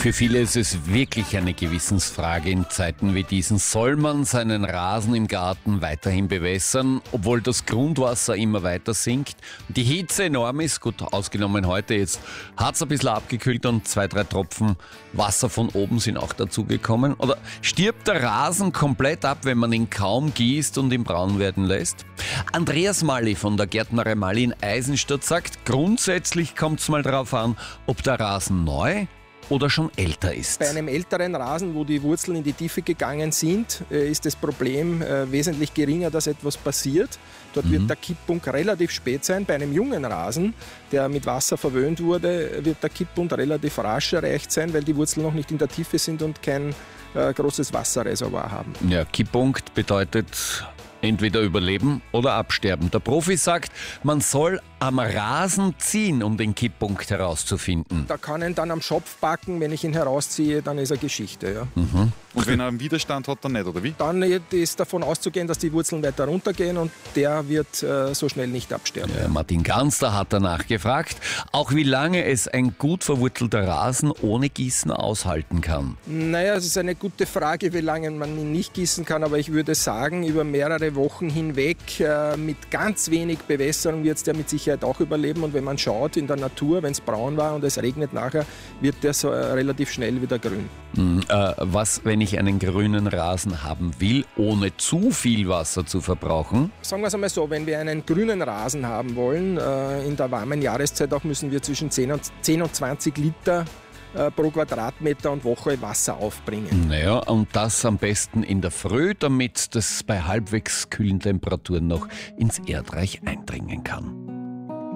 Für viele ist es wirklich eine Gewissensfrage in Zeiten wie diesen. Soll man seinen Rasen im Garten weiterhin bewässern, obwohl das Grundwasser immer weiter sinkt? Die Hitze enorm ist, gut ausgenommen heute, jetzt hat es ein bisschen abgekühlt und 2-3 Tropfen Wasser von oben sind auch dazugekommen. Oder stirbt der Rasen komplett ab, wenn man ihn kaum gießt und ihn braun werden lässt? Andreas Mali von der Gärtnerei Mali in Eisenstadt sagt, grundsätzlich kommt es mal darauf an, ob der Rasen neu oder schon älter ist. Bei einem älteren Rasen, wo die Wurzeln in die Tiefe gegangen sind, ist das Problem wesentlich geringer, dass etwas passiert. Dort wird der Kipppunkt relativ spät sein. Bei einem jungen Rasen, der mit Wasser verwöhnt wurde, wird der Kipppunkt relativ rasch erreicht sein, weil die Wurzeln noch nicht in der Tiefe sind und kein großes Wasserreservoir haben. Ja, Kipppunkt bedeutet entweder überleben oder absterben. Der Profi sagt, man soll am Rasen ziehen, um den Kipppunkt herauszufinden. Da kann ihn dann am Schopf packen, wenn ich ihn herausziehe, dann ist er Geschichte. Ja. Und wenn er einen Widerstand hat, dann nicht, oder wie? Dann ist davon auszugehen, dass die Wurzeln weiter runtergehen und der wird so schnell nicht absterben. Ja, Martin Ganster hat danach gefragt, auch wie lange es ein gut verwurzelter Rasen ohne Gießen aushalten kann. Naja, es ist eine gute Frage, wie lange man ihn nicht gießen kann, aber ich würde sagen, über mehrere Wochen hinweg mit ganz wenig Bewässerung wird es der mit Sicherheit auch überleben. Und wenn man schaut in der Natur, wenn es braun war und es regnet nachher, wird der so relativ schnell wieder grün. Was, wenn ich einen grünen Rasen haben will, ohne zu viel Wasser zu verbrauchen? Sagen wir es einmal so, wenn wir einen grünen Rasen haben wollen, in der warmen Jahreszeit auch, müssen wir zwischen 10 und 20 Liter pro Quadratmeter und Woche Wasser aufbringen. Naja, und das am besten in der Früh, damit das bei halbwegs kühlen Temperaturen noch ins Erdreich eindringen kann.